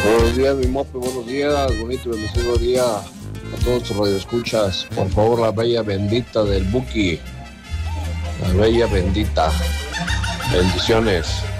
Buenos días, mi mope, buenos días, bonito y bendecido día a todos tus radioescuchas. Por favor, la bella bendita del Buki, la bella bendita. Bendiciones.